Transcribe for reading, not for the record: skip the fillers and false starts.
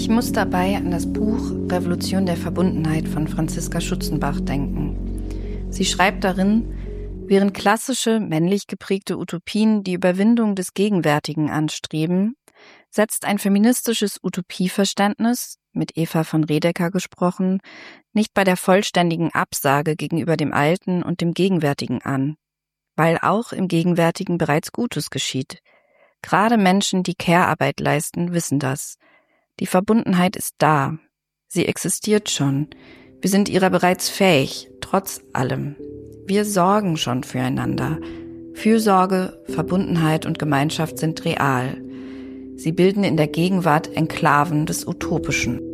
Ich muss dabei an das Buch Revolution der Verbundenheit von Franziska Schutzenbach denken. Sie schreibt darin, während klassische, männlich geprägte Utopien die Überwindung des Gegenwärtigen anstreben, setzt ein feministisches Utopieverständnis, mit Eva von Redeker gesprochen, nicht bei der vollständigen Absage gegenüber dem Alten und dem Gegenwärtigen an, weil auch im Gegenwärtigen bereits Gutes geschieht. Gerade Menschen, die Care-Arbeit leisten, wissen das. Die Verbundenheit ist da. Sie existiert schon. Wir sind ihrer bereits fähig, trotz allem. Wir sorgen schon füreinander. Fürsorge, Verbundenheit und Gemeinschaft sind real. Sie bilden in der Gegenwart Enklaven des Utopischen.